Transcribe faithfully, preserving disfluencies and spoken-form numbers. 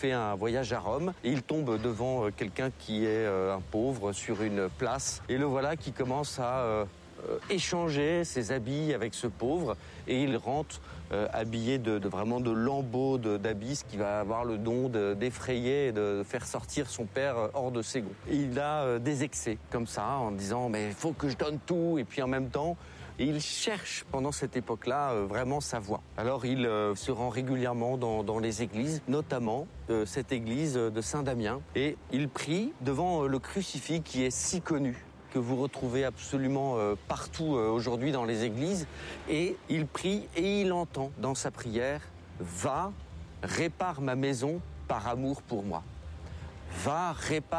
fait un voyage à Rome et il tombe devant quelqu'un qui est un pauvre sur une place. Et le voilà qui commence à euh, échanger ses habits avec ce pauvre et il rentre euh, habillé de, de vraiment de lambeaux d'habits, ce qui va avoir le don de, d'effrayer et de faire sortir son père hors de ses gonds. Et il a euh, des excès comme ça en disant mais il faut que je donne tout et puis en même temps il cherche pendant cette époque-là euh, vraiment sa voie. Alors il euh, se rend régulièrement dans, dans les églises, notamment euh, cette église de Saint-Damien et il prie devant euh, le crucifix qui est si connu, que vous retrouvez absolument euh, partout euh, aujourd'hui dans les églises. Et il prie et il entend dans sa prière « Va, répare ma maison par amour pour moi. Va, répare ma maison. »